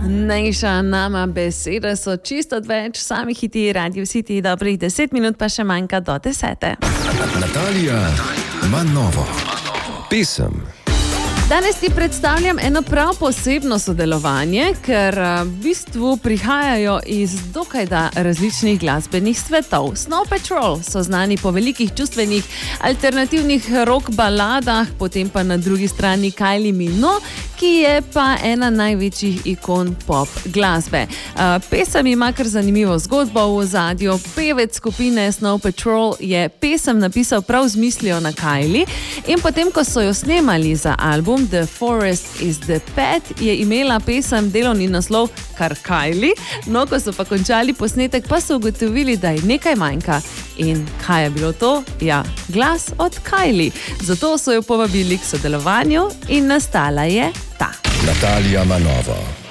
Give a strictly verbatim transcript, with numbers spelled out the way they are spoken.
Nejša nama besede so čisto odveč, sami hiti, Radio City, dobrih deset minut pa še manjka do desete. Natalija ima novo pesem. Danes ti predstavljam eno prav posebno sodelovanje, ker v bistvu prihajajo iz dokaj da različnih glasbenih svetov. Snow Patrol so znani po velikih čustvenih alternativnih rock baladah, potem pa na drugi strani Kylie Minogue, ki je pa ena največjih ikon pop glasbe. Pesem ima kar zanimivo zgodbo v ozadju. Pevec skupine Snow Patrol je pesem napisal prav z mislijo na Kylie in potem, ko so jo snemali za album The Forest is the Pet, je imela pesem delovni naslov kar Kylie, no ko so pa končali posnetek, pa so ugotovili, da je nekaj manjka. In kaj je bilo to? Ja, glas od Kylie. Zato so jo povabili k sodelovanju in nastala je ta. Natalija ima novo.